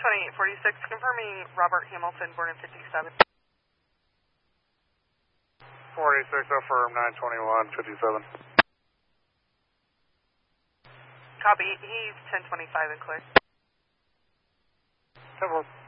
2846, confirming Robert Hamilton, born in 57. 46, affirm 921, 57. Copy, he's 1025 and clear. 10-4.